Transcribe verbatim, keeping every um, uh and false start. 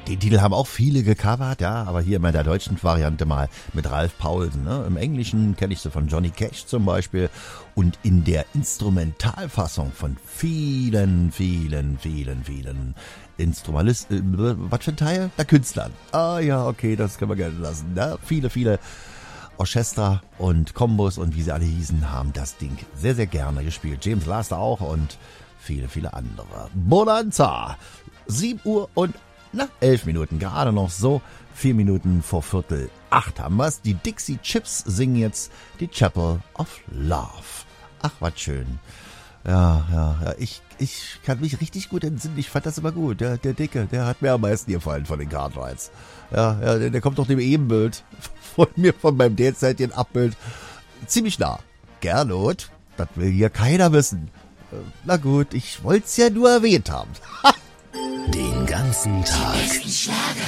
Den Titel haben auch viele gecovert, ja, aber hier in der deutschen Variante mal mit Ralph Paulsen. Ne? Im Englischen kenne ich sie von Johnny Cash zum Beispiel und in der Instrumentalfassung von vielen, vielen, vielen, vielen Instrumentalisten, äh, was für ein Teil? Der Künstlern. Ah ja, okay, das können wir gerne lassen. Ne? Viele, viele Orchester und Kombos und wie sie alle hießen, haben das Ding sehr, sehr gerne gespielt. James Laster auch und viele, viele andere. Bonanza, sieben Uhr und na, elf Minuten, gerade noch so, vier Minuten vor Viertel acht haben wir's. Die Dixie Chips singen jetzt die Chapel of Love. Ach, was schön. Ja, ja, ja, ich, ich kann mich richtig gut entsinnen, ich fand das immer gut. Der, der Dicke, der hat mir am meisten gefallen von den Cartwrights. Ja, ja, der, der kommt doch dem Ebenbild von mir, von meinem derzeitigen Abbild, ziemlich nah. Gernot, das will hier keiner wissen. Na gut, ich wollt's ja nur erwähnt haben. Den ganzen Tag